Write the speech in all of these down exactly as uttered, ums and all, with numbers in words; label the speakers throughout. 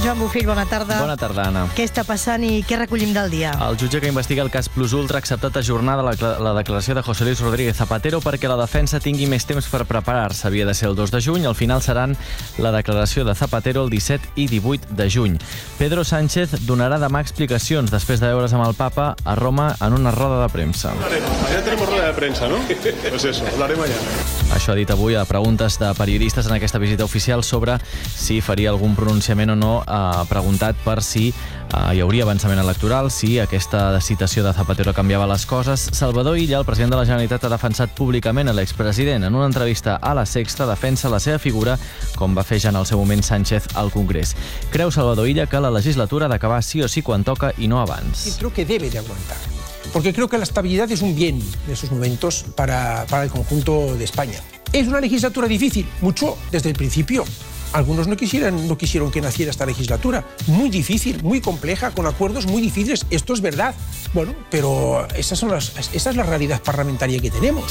Speaker 1: Joan Bofill, bona tarda.
Speaker 2: Bona tarda, Anna.
Speaker 1: Què està passant i què recollim del dia?
Speaker 2: El jutge que investiga el cas Plus Ultra ha acceptat ajornar la, la declaració de José Luis Rodríguez Zapatero perquè la defensa tingui més temps per preparar-se. Havia de ser el dos de juny, al final seran la declaració de Zapatero el disset i divuit de juny. Pedro Sánchez donarà demà explicacions després de veure's amb el papa a Roma en una roda de premsa.
Speaker 3: Ya tenemos rueda de prensa, ¿no? Pues eso, hablaré mañana.
Speaker 2: Això ha dit avui a preguntes de periodistes en aquesta visita oficial sobre si faria algun pronunciament o no. Ha preguntat per si uh, hi hauria avançament electoral, si aquesta citació de Zapatero canviava les coses. Salvador Illa, el president de la Generalitat, ha defensat públicament a l'expresident. En una entrevista a La Sexta defensa la seva figura, com va fer ja en el seu moment Sánchez al Congrés. Creu Salvador Illa que la legislatura ha d'acabar sí o sí quan toca i no abans.
Speaker 4: Y creo que debe de aguantar, porque creo que la estabilidad es un bien en esos momentos para, para el conjunto de España. Es una legislatura difícil, mucho desde el principio. Algunos no quisieran, no quisieron que naciera esta legislatura. Muy difícil, muy compleja, con acuerdos muy difíciles. Esto es verdad. Bueno, pero esas son las, esa es la realidad parlamentaria que tenemos.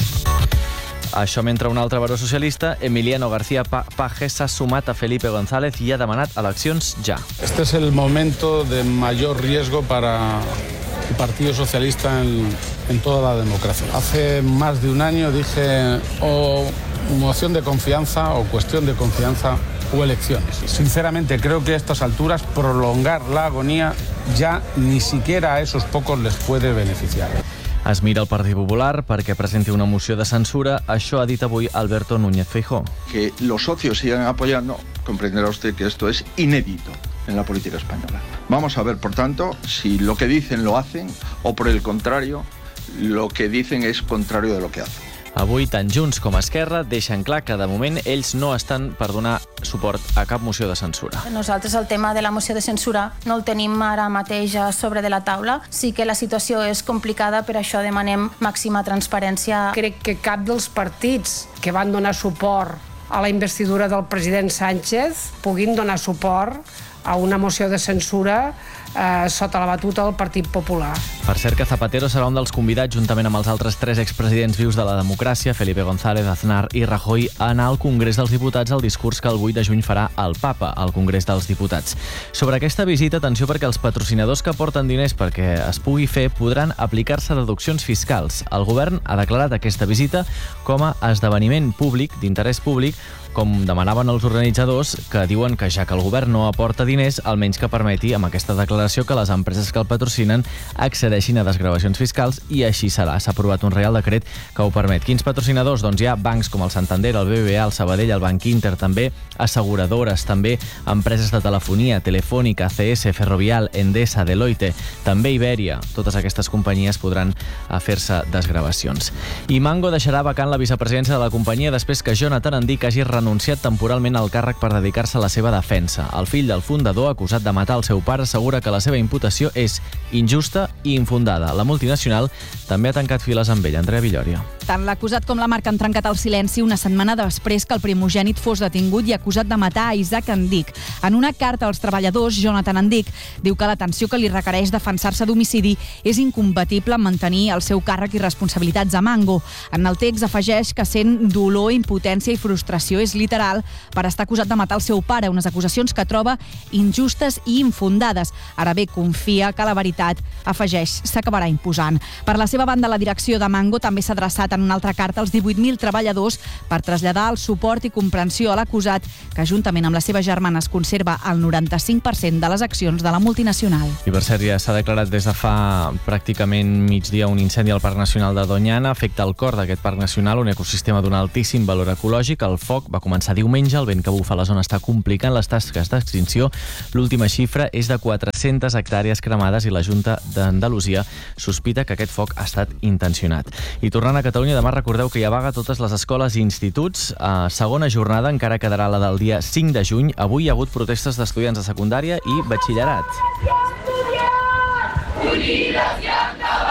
Speaker 2: Això mentre un altre baró socialista, Emiliano García Paje, s'ha sumat a Felipe González i ha demanat eleccions ja.
Speaker 5: Este es el momento de mayor riesgo para el Partido Socialista en, en toda la democracia. Hace más de un año dije o moción de confianza o cuestión de confianza o elecciones. Sinceramente, creo que a estas alturas prolongar la agonía ya ni siquiera a esos pocos les puede beneficiar.
Speaker 2: Es mira el Partit Popular perquè presenti una moció de censura. Això ha dit avui Alberto Núñez Feijóo.
Speaker 6: Que los socios sigan apoyando, comprenderá usted que esto es inédito en la política española. Vamos a ver, por tanto, si lo que dicen lo hacen o, por el contrario, lo que dicen es contrario de lo que hacen.
Speaker 2: Avui, tant Junts com Esquerra deixen clar que, de moment, ells no estan per donar suport a cap moció de censura.
Speaker 7: Nosaltres el tema de la moció de censura no el tenim ara mateix a sobre de la taula. Sí que la situació és complicada, per això demanem màxima transparència.
Speaker 8: Crec que cap dels partits que van donar suport a la investidura del president Sánchez puguin donar suport a una moció de censura eh, sota la batuta del Partit Popular.
Speaker 2: Per cert que Zapatero serà un dels convidats, juntament amb els altres tres expresidents vius de la democràcia, Felipe González, Aznar i Rajoy, a anar al Congrés dels Diputats al discurs que el vuit de juny farà el Papa al Congrés dels Diputats. Sobre aquesta visita, atenció, perquè els patrocinadors que aporten diners perquè es pugui fer podran aplicar-se deduccions fiscals. El govern ha declarat aquesta visita com a esdeveniment públic, d'interès públic, com demanaven els organitzadors, que diuen que ja que el govern no aporta diners, almenys que permeti amb aquesta declaració que les empreses que el patrocinen accedeixin a desgravacions fiscals, i així serà. S'ha aprovat un reial decret que ho permet. Quins patrocinadors? Doncs hi ha bancs com el Santander, el B B V A, el Sabadell, el Banc Inter, també asseguradores, també empreses de telefonia, Telefònica, C S, Ferrovial, Endesa, Deloitte, també Iberia. Totes aquestes companyies podran fer-se desgravacions. I Mango deixarà vacant la vicepresidència de la companyia després que Jonathan Andic hagi renunciat temporalment al càrrec per dedicar-se a la seva defensa. El fill del fundador, acusat de matar el seu pare, assegura que la seva imputació és injusta i infundada. La multinacional també ha tancat files amb ell. Andrea Villòria.
Speaker 9: Tant l'acusat com la marca han trencat el silenci una setmana després que el primogènit fos detingut i acusat de matar a Isaac Andic. En una carta als treballadors, Jonathan Andic diu que l'atenció que li requereix defensar-se d'homicidi és incompatible amb mantenir el seu càrrec i responsabilitats a Mango. En el text afegeix que sent dolor, impotència i frustració és literal per estar acusat de matar el seu pare, unes acusacions que troba injustes i infundades. Ara bé, confia que la veritat, afegeix, s'acabarà imposant. Per la seva banda, la direcció de Mango també s'ha adreçat en una altra carta als divuit mil treballadors per traslladar el suport i comprensió a l'acusat, que juntament amb la seva germana es conserva el noranta-cinc per cent de les accions de la multinacional.
Speaker 2: I per cert, ja s'ha declarat des de fa pràcticament migdia un incendi al Parc Nacional de Doñana. Afecta el cor d'aquest parc nacional, un ecosistema d'un altíssim valor ecològic. El foc va començar diumenge, el vent que bufa a la zona està complicant les tasques d'extinció. L'última xifra és de quatre-centes hectàrees cremades i la Junta d'Andalusia sospita que aquest foc ha estat intencionat. I tornant a Catalunya, demà recordeu que hi ha vaga a totes les escoles i instituts. A segona jornada encara quedarà la del dia cinc de juny. Avui hi ha hagut protestes d'estudiants de secundària i batxillerat. Unides i endavant!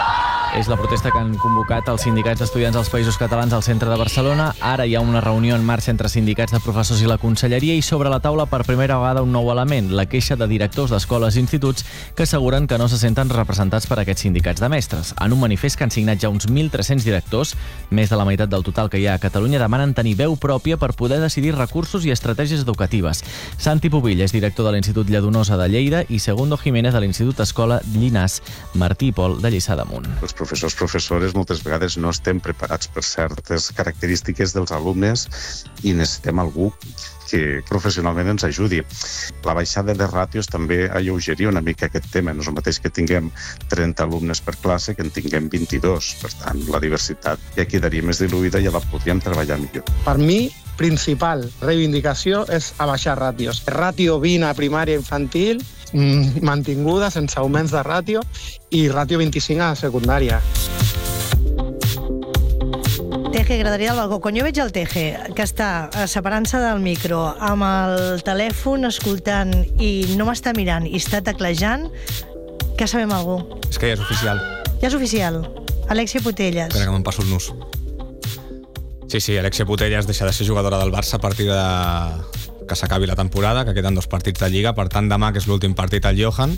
Speaker 2: És la protesta que han convocat els sindicats d'estudiants dels Països Catalans al centre de Barcelona. Ara hi ha una reunió en marxa entre sindicats de professors i la Conselleria i sobre la taula per primera vegada un nou element, la queixa de directors d'escoles i instituts que asseguren que no se senten representats per aquests sindicats de mestres. En un manifest que han signat ja uns mil tres-cents directors, més de la meitat del total que hi ha a Catalunya, demanen tenir veu pròpia per poder decidir recursos i estratègies educatives. Santi Pubill és director de l'Institut Lladonosa de Lleida i Segundo Jiménez de l'Institut Escola Llinàs, Martí i Pol de Lliçà d'Amunt.
Speaker 10: Els professors, professores, moltes vegades no estem preparats per certes característiques dels alumnes i necessitem algú que professionalment ens ajudi. La baixada de ràtios també alleugeria una mica aquest tema. No és el mateix que tinguem trenta alumnes per classe que en tinguem vint-i-dos. Per tant, la diversitat ja quedaria més diluïda i ja la podríem treballar millor.
Speaker 11: Per mi, principal reivindicació és abaixar ràtios. Ràtio vint a primària infantil, mantinguda, sense augments de ràtio, i ràtio vint-i-cinc a secundària.
Speaker 1: Teje, agradaria el balcó. Quan jo veig el Teje, que està separant-se del micro, amb el telèfon escoltant i no m'està mirant i està teclejant, que sabem algú.
Speaker 12: És que ja és oficial.
Speaker 1: Ja és oficial. Alexia Putellas.
Speaker 12: Espera que me'n passo el nus. Sí, sí, Alexia Putellas deixa de ser jugadora del Barça a partir de que s'acabi la temporada, que queden dos partits de Lliga. Per tant, demà, que és l'últim partit al Johan,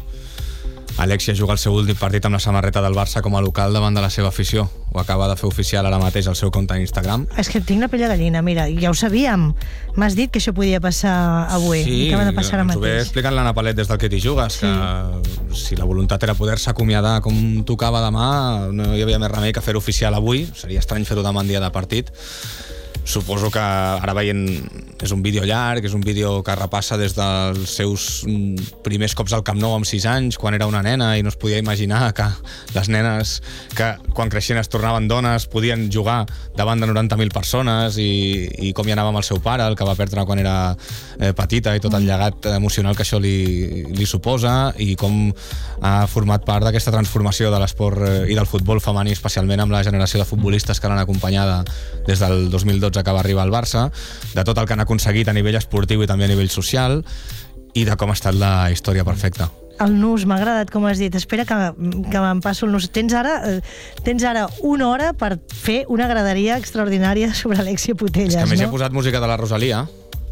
Speaker 12: Alexia juga el seu últim partit amb la samarreta del Barça com a local davant de la seva afició. Ho acaba de fer oficial ara mateix al seu compte d'Instagram.
Speaker 1: És que tinc la pell de gallina, mira, ja ho sabíem. M'has dit que això podia passar avui.
Speaker 12: Sí,
Speaker 1: acaba de passar ara
Speaker 12: ens ho ve
Speaker 1: mateix.
Speaker 12: explicant l'Anna Palet des del Que t'hi jugues, sí. Que si la voluntat era poder-se acomiadar com tocava demà, no hi havia més remei que fer-ho oficial avui. Seria estrany fer-ho demà en dia de partit. Suposo que ara veient és un vídeo llarg, és un vídeo que repassa des dels seus primers cops al Camp Nou amb sis anys, quan era una nena i no es podia imaginar que les nenes que quan creixien es tornaven dones podien jugar davant de noranta mil persones i, i com hi anava amb el seu pare, el que va perdre quan era eh, petita, i tot el llegat emocional que això li, li suposa, i com ha format part d'aquesta transformació de l'esport eh, i del futbol femení, especialment amb la generació de futbolistes que l'han acompanyada des del dos mil dotze que va arribar al Barça, de tot el que han aconseguit a nivell esportiu i també a nivell social, i de com ha estat la història perfecta.
Speaker 1: El nus, m'ha agradat com has dit. Espera que, que me'n passo el nus. Tens ara, tens ara una hora per fer una graderia extraordinària sobre Alexia Putellas,
Speaker 12: és que a més
Speaker 1: no?
Speaker 12: he posat música de la Rosalia.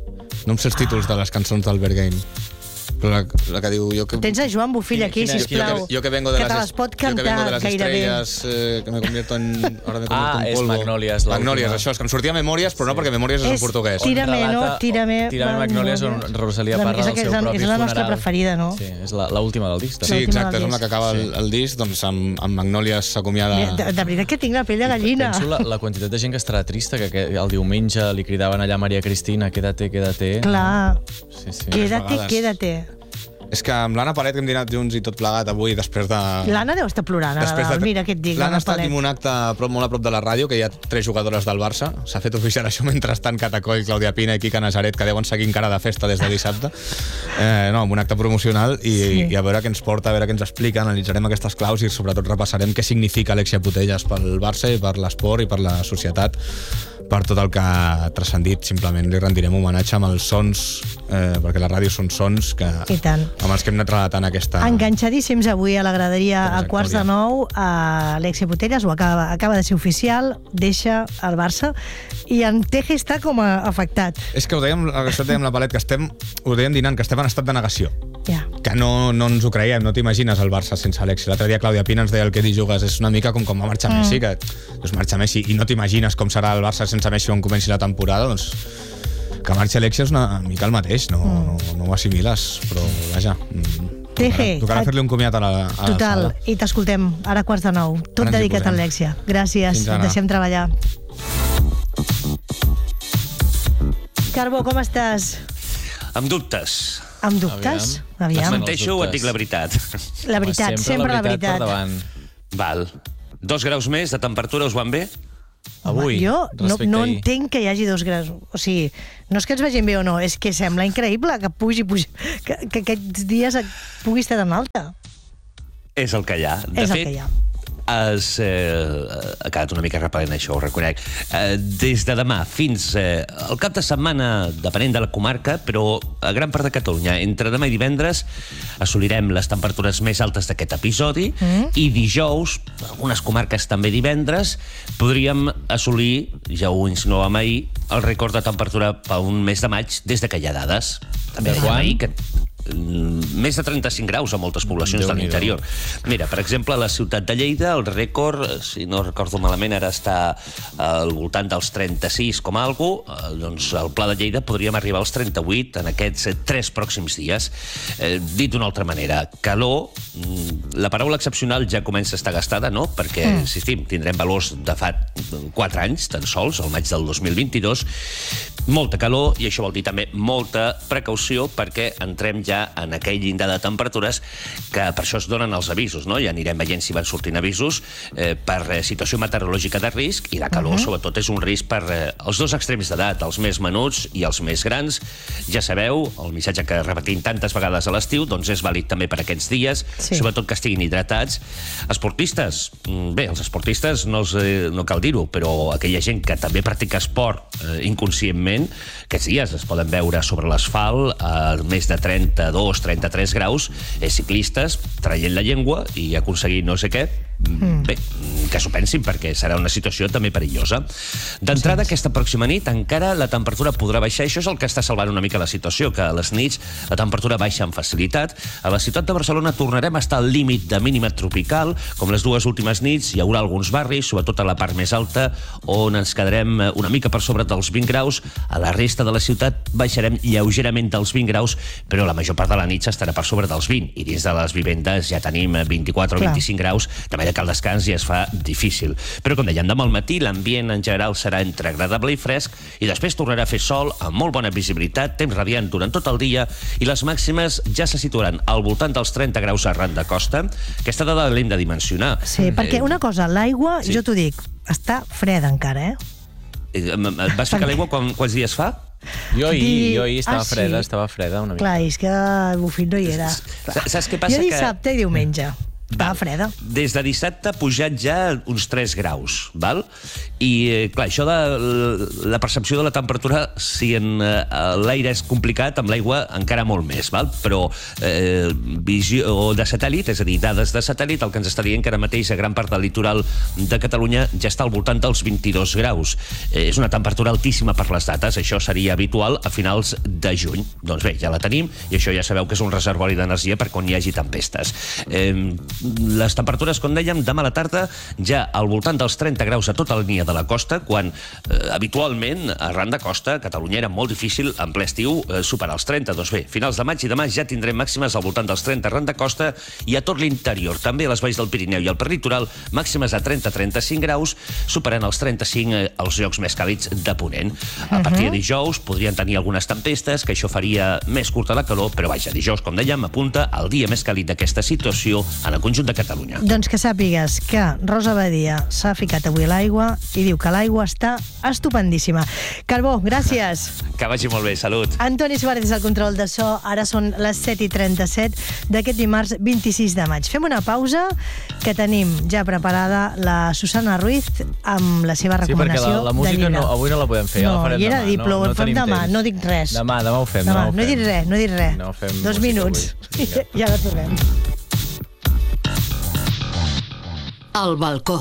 Speaker 12: No em sé els títols de les cançons d'Albert Game. Però la, la que diu... Jo que...
Speaker 1: Tens a Joan Bufill aquí,
Speaker 12: Quina,
Speaker 1: sisplau.
Speaker 12: Jo que, jo que vengo de
Speaker 1: que
Speaker 12: las,
Speaker 1: te les pot
Speaker 12: yo que vengo
Speaker 1: cantar
Speaker 12: de las
Speaker 1: gairebé.
Speaker 12: estrellas, eh, que me convierto en... Ahora me convierto
Speaker 2: Ah,
Speaker 12: en
Speaker 2: és
Speaker 12: polvo.
Speaker 2: Magnòlies.
Speaker 12: Magnòlies, això, és que em sortia Memòries, però no perquè Memòries és,
Speaker 1: És
Speaker 12: en portuguès.
Speaker 1: Tírame, no? Tírame,
Speaker 2: Tírame Magnòlies, on Rosalia
Speaker 1: La-
Speaker 2: parla
Speaker 1: és
Speaker 2: del
Speaker 1: que
Speaker 2: seu
Speaker 1: és la-
Speaker 2: propi
Speaker 1: és la
Speaker 2: funeral.
Speaker 1: nostra preferida, no?
Speaker 2: Sí, és la- l'última del disc.
Speaker 12: Sí,
Speaker 1: L'última
Speaker 12: exacte,
Speaker 1: del
Speaker 12: és amb la que acaba el, el disc, doncs amb, amb Magnòlies s'acomiada...
Speaker 1: De, de veritat que tinc la pell de gallina.
Speaker 2: Penso la, la quantitat de gent que estarà trista, que, que el diumenge li cridaven allà a Maria Cristina, quédate, quédate.
Speaker 1: Clar,
Speaker 2: Sí, sí.
Speaker 1: quédate,
Speaker 12: vegades.
Speaker 1: quédate.
Speaker 12: És que amb l'Anna Palet, que hem dinat junts i tot plegat avui, després de...
Speaker 1: L'Anna deu estar plorant a
Speaker 12: Després
Speaker 1: Nadal,
Speaker 12: de-
Speaker 1: mira què et dic.
Speaker 12: L'Anna ha
Speaker 1: Anna
Speaker 12: estat
Speaker 1: Palet.
Speaker 12: en un acte a prop, molt a prop de la ràdio, que hi ha tres jugadores del Barça. S'ha fet oficial això mentrestant Catacoll, Clàudia Pina i Quica Nazaret, que deuen seguir encara de festa des de dissabte. Eh, no, amb un acte promocional i,
Speaker 1: Sí.
Speaker 12: i a veure què ens porta, a veure què ens explica, analitzarem aquestes claus i sobretot repassarem què significa Alexia Putellas pel Barça i per l'esport i per la societat, per tot el que ha transcendit. Simplement li rendirem homenatge amb els sons, eh, perquè la ràdio són sons que,
Speaker 1: I tant.
Speaker 12: amb els que hem anat relatant aquesta...
Speaker 1: Enganxadíssims avui a la graderia a
Speaker 12: Trajectòria.
Speaker 1: quarts de nou a Alexia Putellas, ho acaba, acaba de ser oficial, deixa el Barça i en Teje està com a afectat.
Speaker 12: És que ho dèiem, això dèiem la Palet, que estem, ho dèiem dinant, que estem en estat de negació.
Speaker 1: Ja.
Speaker 12: Que no, no ens ho creiem, no t'imagines el Barça sense Alexia. L'altre dia Clàudia Pina ens deia el que di jugues, és una mica com quan va marxar
Speaker 1: Mm.
Speaker 12: Messi, que doncs marxa Messi i no t'imagines com serà el Barça sense Messi quan comenci la temporada, doncs que marxi Alexia és una mica el mateix, no,
Speaker 1: Mm.
Speaker 12: no, no ho assimiles, però vaja... mm,
Speaker 1: Teje,
Speaker 12: tocarà, tocarà fer-li un comiat a la, a la
Speaker 1: total,
Speaker 12: sala.
Speaker 1: i t'escoltem ara a quarts de nou. Tot
Speaker 12: Ara ens hi
Speaker 1: dedicat a
Speaker 12: posem.
Speaker 1: Alexia. Gràcies,
Speaker 12: Fins ara.
Speaker 1: et deixem treballar. Carbó, com estàs?
Speaker 13: Amb dubtes.
Speaker 1: Amb dubtes? Aviam.
Speaker 13: Desmenteixo o et dic la veritat?
Speaker 1: La veritat, sempre la veritat.
Speaker 2: Per davant.
Speaker 13: Val. Dos graus més de temperatura us van bé?
Speaker 2: Avui,
Speaker 1: Jo no,
Speaker 2: respecte
Speaker 1: no
Speaker 2: a ahir.
Speaker 1: entenc que hi hagi dos graus. O sigui, no és que ens vegin bé o no, és que sembla increïble que pugi, pugi que, que aquests dies pugui estar tan alta.
Speaker 13: És el que hi ha. De
Speaker 1: És el
Speaker 13: fet,
Speaker 1: que hi ha.
Speaker 13: es, eh, ha quedat una mica repel·lent això, ho reconec. Eh, des de demà fins eh, al cap de setmana, depenent de la comarca, però a gran part de Catalunya, entre demà i divendres assolirem les temperatures més altes d'aquest episodi mm. i dijous, algunes comarques també divendres, podríem assolir, ja ho insinuàvem ahir, el rècord de temperatura per un mes de maig des de que hi ha dades. També dèiem ahir que més de trenta-cinc graus a moltes poblacions de l'interior. Mira, per exemple, a la ciutat de Lleida, el rècord, si no recordo malament, ara està al voltant dels trenta-sis com a algo, doncs al Pla de Lleida podríem arribar als trenta-vuit en aquests tres pròxims dies. Eh, dit d'una altra manera, calor, la paraula excepcional ja comença a estar gastada, no? Perquè, mm. insistim, tindrem valors de fa quatre anys, tan sols, al maig del dos mil vint-i-dos, molta calor, i això vol dir també molta precaució, perquè entrem ja en aquell llindar de temperatures que per això es donen els avisos, no? Ja anirem veient si van sortint avisos eh, per eh, situació meteorològica de risc, i la calor, uh-huh. sobretot, és un risc per eh, els dos extrems d'edat, els més menuts i els més grans. Ja sabeu, el missatge que repetim tantes vegades a l'estiu, doncs és vàlid també per aquests dies, sí. sobretot que estiguin hidratats. Esportistes, bé, els esportistes no, els, eh, no cal dir-ho, però aquella gent que també practica esport eh, inconscientment, aquests dies es poden veure sobre l'asfalt a més de trenta-dos trenta-tres graus, eh, ciclistes traient la llengua i aconseguint no sé què. Mm. Bé, que s'ho pensin, perquè serà una situació també perillosa. D'entrada, aquesta pròxima nit encara la temperatura podrà baixar, això és el que està salvant una mica la situació, que a les nits la temperatura baixa amb facilitat. A la ciutat de Barcelona tornarem a estar al límit de mínima tropical, com les dues últimes nits. Hi haurà alguns barris, sobretot a la part més alta, on ens quedarem una mica per sobre dels vint graus. A la resta de la ciutat baixarem lleugerament dels vint graus, però la major part de la nit s'estarà per sobre dels vint, i dins de les vivendes ja tenim vint-i-quatre o vint-i-cinc graus, també que el descans ja es fa difícil. Però, com dèiem, demà al matí l'ambient en general serà entre agradable i fresc, i després tornarà a fer sol amb molt bona visibilitat, temps radiant durant tot el dia, i les màximes ja se situaran al voltant dels trenta graus arran de costa. Aquesta dada l'hem de dimensionar.
Speaker 1: Sí, perquè una cosa, l'aigua,
Speaker 13: sí.
Speaker 1: jo t'ho dic, està freda encara, eh?
Speaker 13: Et vas ficar l'aigua quan, quants dies fa?
Speaker 2: Jo ahir,
Speaker 1: Di...
Speaker 2: jo ahir estava
Speaker 1: ah, sí?
Speaker 2: freda, estava freda una mica.
Speaker 1: Clar, és que Bufit no hi era.
Speaker 13: Saps què passa?
Speaker 1: Jo dissabte que... i diumenge. Va, freda.
Speaker 13: Des de dissabte ha pujat ja uns tres graus, val? I, clar, això de la percepció de la temperatura, si en eh, l'aire és complicat, amb l'aigua encara molt més, val? Però eh, visió de satèl·lit, és a dir, dades de satèl·lit, el que ens està dient que ara mateix a gran part del litoral de Catalunya ja està al voltant dels vint-i-dos graus. Eh, és una temperatura altíssima per les dates, això seria habitual a finals de juny. Doncs bé, ja la tenim, i això ja sabeu que és un reservori d'energia per quan hi hagi tempestes. Eh, les temperatures, com dèiem, demà a la tarda ja al voltant dels trenta graus a tota la línia de la costa, quan eh, habitualment arran de costa a Catalunya era molt difícil en ple estiu eh, superar els trenta. Doncs bé, finals de maig i demà ja tindrem màximes al voltant dels trenta arran de costa, i a tot l'interior, també a les valls del Pirineu i al peritoral, màximes a trenta a trenta-cinc graus, superant els trenta-cinc eh, als llocs més càlids de Ponent. A partir de dijous podrien tenir algunes tempestes, que això faria més curta la calor, però vaja, dijous, com dèiem, apunta al dia més càlid d'aquesta situació en el conjunt de Catalunya.
Speaker 1: Doncs que sàpigues que Rosa Badia s'ha ficat avui a l'aigua i diu que l'aigua està estupendíssima. Carbó, gràcies.
Speaker 13: Que vagi molt bé, salut.
Speaker 1: Antoni Suárez és el control de so. Ara són les set i trenta-set d'aquest dimarts vint-i-sis de maig. Fem una pausa, que tenim ja preparada la Susana Ruiz amb la seva recomanació
Speaker 2: sí, la, la música
Speaker 1: de llibre.
Speaker 2: No, avui no la podem fer,
Speaker 1: no,
Speaker 2: ja la farem
Speaker 1: i era
Speaker 2: demà.
Speaker 1: Diplo,
Speaker 2: no, no
Speaker 1: ho fem demà,
Speaker 2: temps.
Speaker 1: no dic res.
Speaker 2: Demà, demà ho fem.
Speaker 1: Demà.
Speaker 2: Demà ho
Speaker 1: no he dit res, no he dit res.
Speaker 2: No fem
Speaker 1: Dos minuts. Ja la tornem.
Speaker 14: El balcó.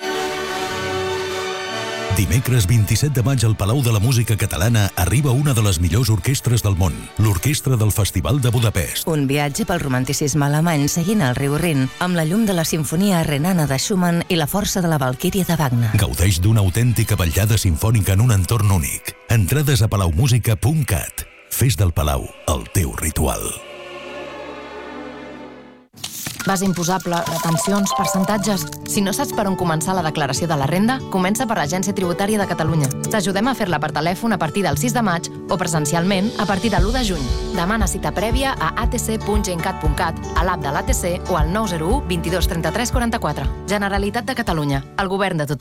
Speaker 15: Dimecres vint-i-set de maig al Palau de la Música Catalana arriba una de les millors orquestres del món, l'Orquestra del Festival de Budapest.
Speaker 14: Un viatge pel romanticisme alemany seguint el riu Rin, amb la llum de la Simfonia Renana de Schumann i la força de la Valquíria de Wagner.
Speaker 15: Gaudeix d'una autèntica vetllada simfònica en un entorn únic. Entrades a palaumusica punt cat. Fes del Palau el teu ritual.
Speaker 16: Base imposable, retencions, percentatges... Si no saps per on començar la declaració de la renda, comença per l'Agència Tributària de Catalunya. T'ajudem a fer-la per telèfon a partir del sis de maig o presencialment a partir de l'u de juny. Demana cita prèvia a a t c punt gencat punt cat, a l'app de l'A T C o al nou zero u, vint-i-dos, trenta-tres, quaranta-quatre. Generalitat de Catalunya, el govern de tothom.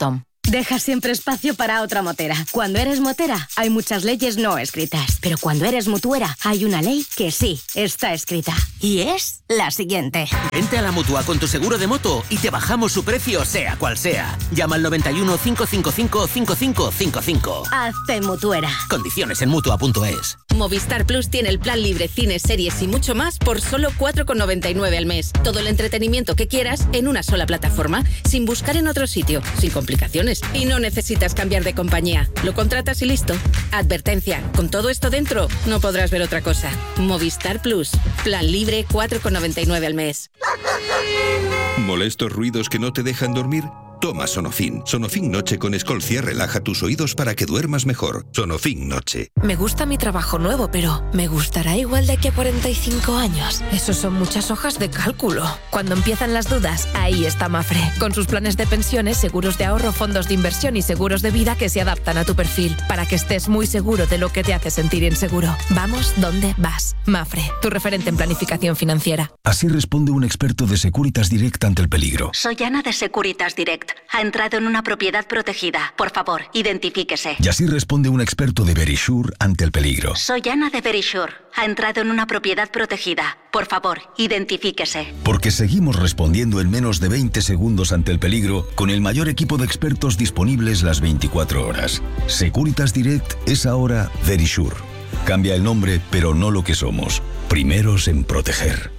Speaker 17: Deja siempre espacio para otra motera. Cuando eres motera, hay muchas leyes no escritas. Pero cuando eres mutuera, hay una ley que sí está escrita. Y es la siguiente.
Speaker 18: Vente a la Mutua con tu seguro de moto y te bajamos su precio sea cual sea. Llama al noventa y uno, cinco cinco cinco, cinco cinco cinco cinco.
Speaker 17: Hazte mutuera.
Speaker 18: Condiciones en mutua punto es.
Speaker 19: Movistar Plus tiene el plan libre, cines, series y mucho más por solo cuatro con noventa y nueve al mes. Todo el entretenimiento que quieras en una sola plataforma, sin buscar en otro sitio, sin complicaciones. Y no necesitas cambiar de compañía. Lo contratas y listo. Advertencia, con todo esto dentro, no podrás ver otra cosa. Movistar Plus. Plan libre, cuatro con noventa y nueve al mes.
Speaker 20: ¿Molestos ruidos que no te dejan dormir? Toma Sonofin. Sonofin Noche con Escolcia relaja tus oídos para que duermas mejor. Sonofin Noche.
Speaker 21: Me gusta mi trabajo nuevo, pero ¿me gustará igual de aquí a cuarenta y cinco años? Eso son muchas hojas de cálculo. Cuando empiezan las dudas, ahí está Mafre. Con sus planes de pensiones, seguros de ahorro, fondos de inversión y seguros de vida que se adaptan a tu perfil, para que estés muy seguro de lo que te hace sentir inseguro. Vamos donde vas. Mafre, tu referente en planificación financiera.
Speaker 22: Así responde un experto de Securitas Direct ante el peligro.
Speaker 23: Soy Ana de Securitas Direct. Ha entrado en una propiedad protegida. Por favor, identifíquese.
Speaker 22: Y así responde un experto de Verisure ante el peligro.
Speaker 23: Soy Ana de Verisure. Ha entrado en una propiedad protegida. Por favor, identifíquese.
Speaker 22: Porque seguimos respondiendo en menos de veinte segundos ante el peligro con el mayor equipo de expertos disponibles las veinticuatro horas. Securitas Direct es ahora Verisure. Cambia el nombre, pero no lo que somos. Primeros en proteger.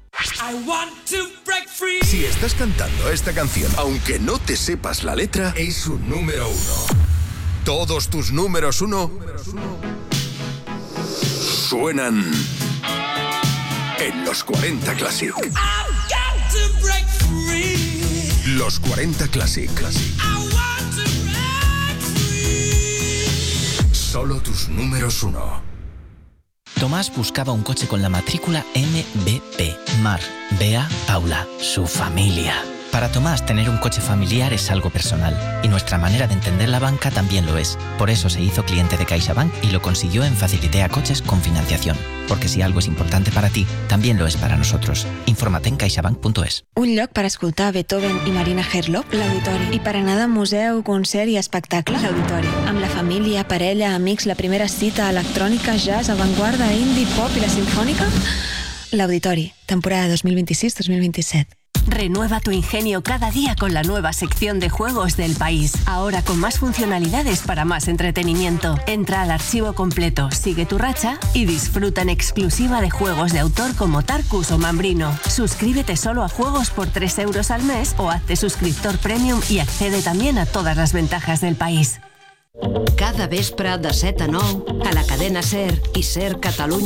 Speaker 24: Si estás cantando esta canción, aunque no te sepas la letra, es un número uno. Todos tus números uno suenan en los cuarenta Classic. Los cuarenta Classic. Solo tus números uno.
Speaker 25: Tomás buscaba un coche con la matrícula M B P. Mar, Bea, Paula, su familia. Para Tomás, tener un coche familiar es algo personal, y nuestra manera de entender la banca también lo es. Por eso se hizo cliente de CaixaBank y lo consiguió en Facilitea Coches con financiación. Porque si algo es importante para ti, también lo es para nosotros. Infórmate en caixabank punto es.
Speaker 26: Un lloc per escoltar Beethoven i Marina Herlop, l'Auditori. I per anar de museu, concert i espectacle, l'Auditori. Amb la família, parella, amics, la primera cita, electrònica, jazz, avantguarda, indie, pop i la sinfònica, l'Auditori, temporada dos mil vint-i-sis dos mil vint-i-set.
Speaker 27: Renueva tu ingenio cada día con la nueva sección de juegos del país. Ahora con más funcionalidades para más entretenimiento. Entra al archivo completo, sigue tu racha y disfruta en exclusiva de juegos de autor como Tarkus o Mambrino. Suscríbete solo a juegos por tres euros al mes o hazte suscriptor premium y accede también a todas las ventajas del país.
Speaker 28: Cada vespre de set a nou, a la cadena SER i SER Catalunya